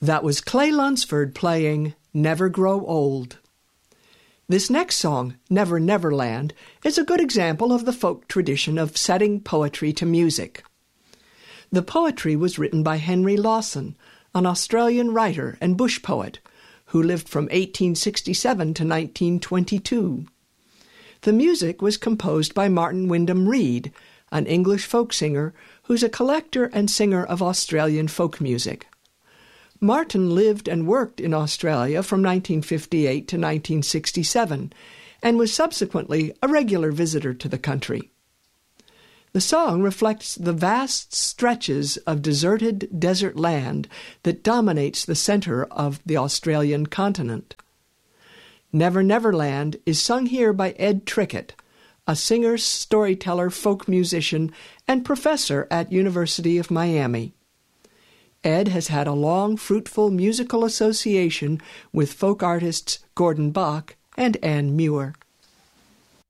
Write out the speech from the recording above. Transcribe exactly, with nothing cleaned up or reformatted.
That was Clay Lunsford playing Never Grow Old. This next song, Never Never Land, is a good example of the folk tradition of setting poetry to music. The poetry was written by Henry Lawson, an Australian writer and bush poet, who lived from eighteen sixty-seven to nineteen twenty-two. The music was composed by Martin Wyndham Reed, an English folk singer who's a collector and singer of Australian folk music. Martin lived and worked in Australia from nineteen fifty-eight to nineteen sixty-seven and was subsequently a regular visitor to the country. The song reflects the vast stretches of deserted desert land that dominates the center of the Australian continent. Never Never Land is sung here by Ed Trickett, a singer, storyteller, folk musician, and professor at University of Miami. Ed has had a long, fruitful musical association with folk artists Gordon Bach and Anne Muir.